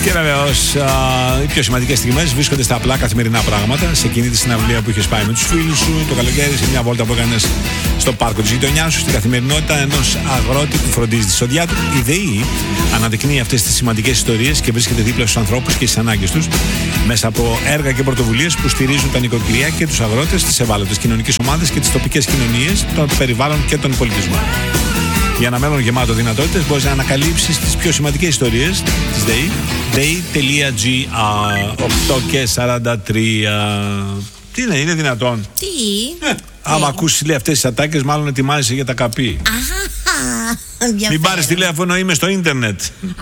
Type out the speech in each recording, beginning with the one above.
Και βεβαίως οι πιο σημαντικές στιγμές βρίσκονται στα απλά καθημερινά πράγματα. Σε εκείνη τη συναυλία που είχες πάει με τους φίλους σου το καλοκαίρι, σε μια βόλτα που έκανες στο πάρκο της γειτονιάς σου, στην καθημερινότητα ενός αγρότη που φροντίζει τη σοδιά του. Η ΔΕΗ αναδεικνύει αυτές τις σημαντικές ιστορίες και βρίσκεται δίπλα στους ανθρώπους και στις ανάγκες τους μέσα από έργα και πρωτοβουλίες που στηρίζουν τα νοικοκυριά και τους αγρότες, τις ευάλωτες κοινωνικές ομάδες και τις τοπικές κοινωνίες, το περιβάλλον και τον πολιτισμό. Για ένα μέλλον γεμάτο δυνατότητες μπορείς να ανακαλύψεις τις πιο σημαντικές ιστορίες της ΔΕΗ. DEI.gr 8 και 43. Τι είναι δυνατόν? Τι? Άμα ακούσεις λέει αυτές τις ατάκες, μάλλον ετοιμάζεσαι για τα καπί. Μην πάρεις τηλέφωνο, είμαι στο ίντερνετ.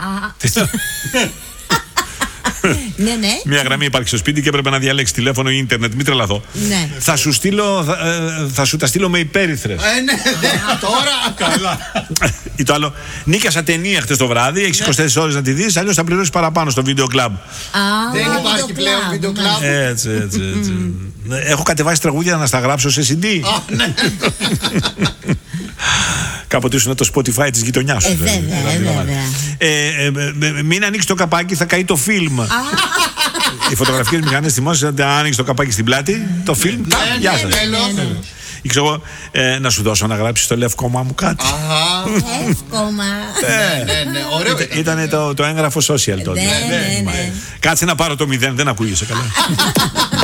Ναι, ναι. Μια γραμμή υπάρχει στο σπίτι και έπρεπε να διαλέξει τηλέφωνο ή ίντερνετ. Μην τρελαθώ. Ναι. Θα σου τα στείλω με υπέρυθρες. Ναι, τώρα καλά. Ή το άλλο, νίκιασα ταινία χτες το βράδυ, έχεις 24 ώρες να τη δεις, αλλιώς θα πληρώσεις παραπάνω στο βίντεο κλαμπ. Δεν υπάρχει πλέον βίντεο κλαμπ. Έτσι. Έχω κατεβάσει τραγούδια να στα γράψω σε CD. Κάποτε ήσουν το Spotify της γειτονιάς σου. Βέβαια. Μην ανοίξει το καπάκι, θα καεί το φιλμ. Οι φωτογραφικές μηχανές θυμόσαι, αν ανοίξει το καπάκι στην πλάτη, το φιλμ. Γεια σας. Ή ξέρω εγώ, να σου δώσω να γράψεις το λευκόμα μου κάτι. Εύκομα. Ναι, ωραίο. Ήταν το έγγραφο social τότε. Ναι. Κάτσε να πάρω το 0, δεν ακούγεσαι καλά.